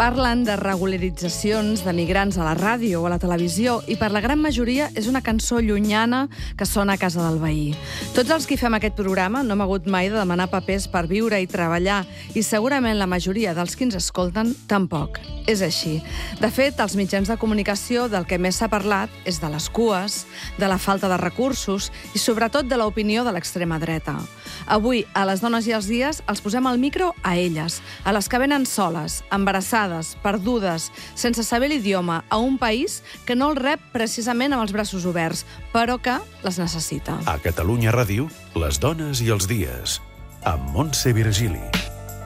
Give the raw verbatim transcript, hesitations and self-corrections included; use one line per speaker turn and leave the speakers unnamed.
Parlen de regularitzacions de migrants a la ràdio o a la televisió i per la gran majoria és una cançó llunyana que sona a casa del veí. Tots els que fem aquest programa no hem hagut mai de demanar papers per viure i treballar i segurament la majoria dels que ens escolten tampoc. És així. De fet, als mitjans de comunicació del que més s'ha parlat és de les cues, de la falta de recursos i sobretot de l'opinió de l'extrema dreta. Avui, a Les dones i els dies, els posem el micro a elles, a les que venen soles, embarassades, perdudes, sense saber l'idioma, a un país que no els rep precisament amb els braços oberts, però que les necessita.
A Catalunya Ràdio, Les dones i els dies, amb Montse Virgili.